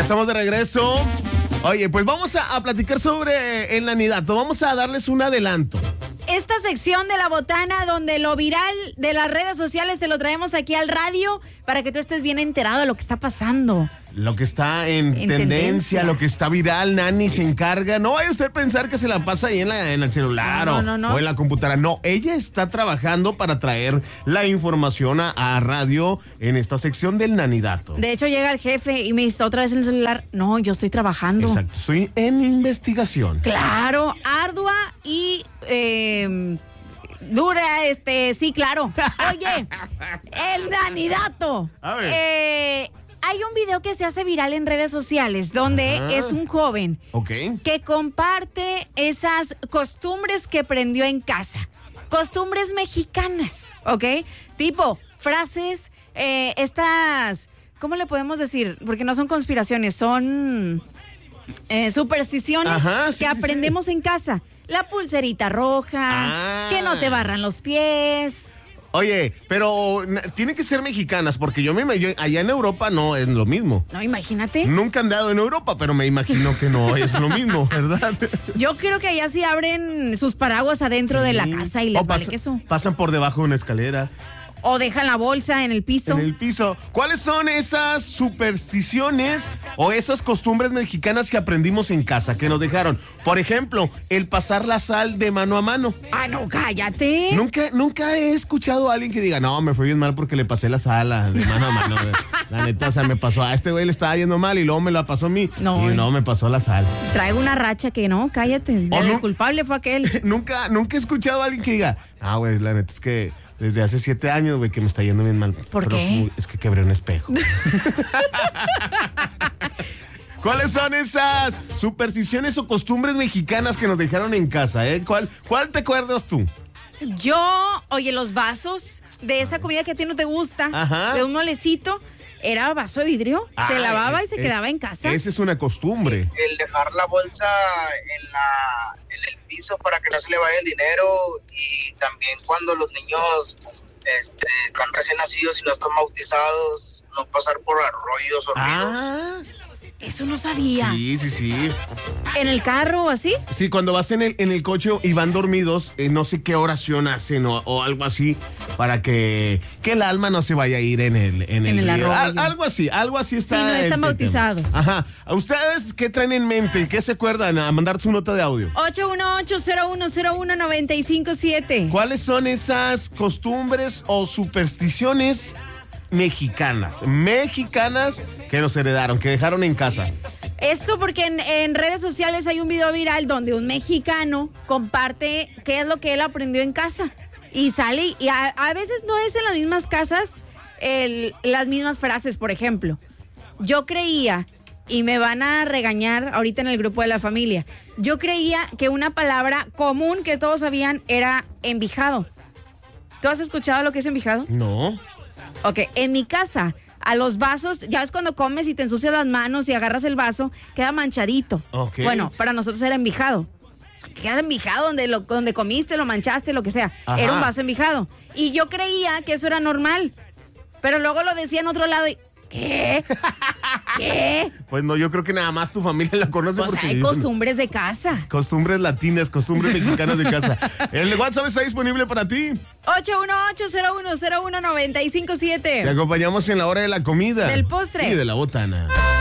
estamos de regreso. Oye, pues vamos a platicar sobre el nanidato. Vamos a darles un adelanto. Esta sección de La Botana, donde lo viral de las redes sociales te lo traemos aquí al radio para que tú estés bien enterado de lo que está pasando. Lo que está en tendencia, lo que está viral, Nani se encarga. No vaya usted a pensar que se la pasa ahí en el celular o en la computadora. No, ella está trabajando para traer la información a radio en esta sección del nanidato. De hecho, llega el jefe y me dice otra vez en el celular, no, yo estoy trabajando. Exacto, estoy en investigación. Claro, ardua y... dura, sí, claro. Oye, el nanidato. A ver. Hay un video que se hace viral en redes sociales donde es un joven que comparte esas costumbres que aprendió en casa. Costumbres mexicanas, ¿ok? Tipo, frases, estas, ¿cómo le podemos decir? Porque no son conspiraciones, son supersticiones que aprendemos en casa. La pulserita roja, que no te barran los pies. Oye, pero tienen que ser mexicanas, porque yo allá en Europa no es lo mismo. No, imagínate. Nunca he andado en Europa, pero me imagino que no es lo mismo, ¿verdad? Yo creo que allá sí abren sus paraguas adentro de la casa y les vale queso. Pasan por debajo de una escalera. O dejan la bolsa en el piso. En el piso. ¿Cuáles son esas supersticiones o esas costumbres mexicanas que aprendimos en casa, que nos dejaron? Por ejemplo, el pasar la sal de mano a mano. Ah, no, cállate. Nunca he escuchado a alguien que diga, no, me fue bien mal porque le pasé la sal de mano a mano. La neta, o sea, me pasó, a este güey le estaba yendo mal y luego me la pasó a mí. No, y no, me pasó la sal. Traigo una racha que no, cállate. El culpable fue aquel. Nunca he escuchado a alguien que diga, güey, la neta es que desde hace 7 años, güey, que me está yendo bien mal. ¿Por qué? Es que quebré un espejo. ¿Cuáles son esas supersticiones o costumbres mexicanas que nos dejaron en casa, ¿Cuál te acuerdas tú? Oye, los vasos de esa comida que a ti no te gusta, de un molecito, era vaso de vidrio, se lavaba y se quedaba en casa. Esa es una costumbre. El dejar la bolsa en el piso para que no se le vaya el dinero, y también cuando los niños están recién nacidos y no están bautizados, no pasar por arroyos o ríos. Eso no sabía. Sí. ¿En el carro o así? Sí, cuando vas en el coche y van dormidos, no sé qué oración hacen o algo así, para que el alma no se vaya a ir en el arroyo. Algo así está. Sí, no están bautizados. Ajá. ¿A ustedes qué traen en mente? ¿Qué se acuerdan? A mandar su nota de audio. 818-0101-957. ¿Cuáles son esas costumbres o supersticiones mexicanas que nos heredaron, que dejaron en casa? Esto porque en redes sociales hay un video viral donde un mexicano comparte qué es lo que él aprendió en casa y sale, y a veces no es en las mismas casas las mismas frases. Por ejemplo, yo creía, y me van a regañar ahorita en el grupo de la familia, yo creía que una palabra común que todos sabían era envijado. ¿Tú has escuchado lo que es envijado? No. Ok, en mi casa, a los vasos, ya ves cuando comes y te ensucias las manos y agarras el vaso, queda manchadito. Okay. Bueno, para nosotros era envijado. Queda envijado donde comiste, lo manchaste, lo que sea. Ajá. Era un vaso envijado. Y yo creía que eso era normal. Pero luego lo decía en otro lado y... ¿Qué? ¿Qué? Pues no, yo creo que nada más tu familia la conoce. Pues porque hay costumbres de casa. Costumbres latinas, costumbres mexicanas de casa. El WhatsApp está disponible para ti. 818-0101-957. Te acompañamos en la hora de la comida. Del postre. Y de la botana.